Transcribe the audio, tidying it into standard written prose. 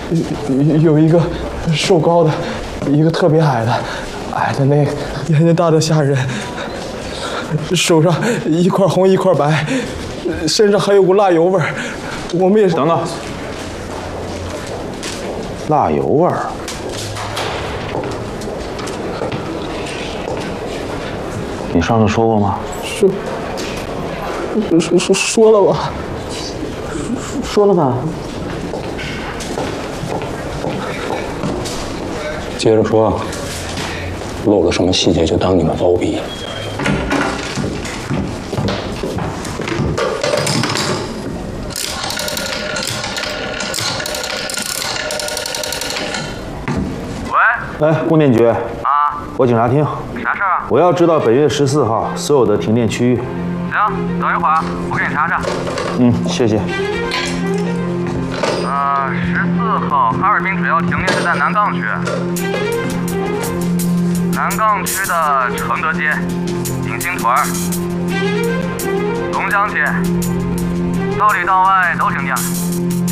有一个瘦高的，一个特别矮的，矮的那眼睛大的吓人，手上一块红一块白，身上还有股辣油味儿。我们也是。 等等，辣油味儿。你上次说过吗？ 说了吧。说了吧。 接着说，漏了什么细节就当你们包庇。 喂，供电局。 啊， 我警察厅。 啥事儿啊？ 我要知道本月14号所有的停电区域。 行，等一会儿我给你查查。 谢谢。 14号哈尔滨主要停电是在南岗区，南岗区的承德街、景星屯、龙江街，道里道外都停电了。